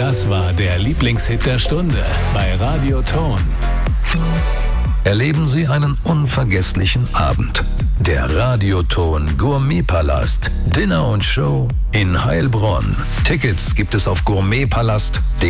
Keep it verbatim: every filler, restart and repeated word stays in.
Das war der Lieblingshit der Stunde bei Radio Ton. Erleben Sie einen unvergesslichen Abend. Der Radioton Gourmetpalast. Dinner und Show in Heilbronn. Tickets gibt es auf gourmetpalast punkt de.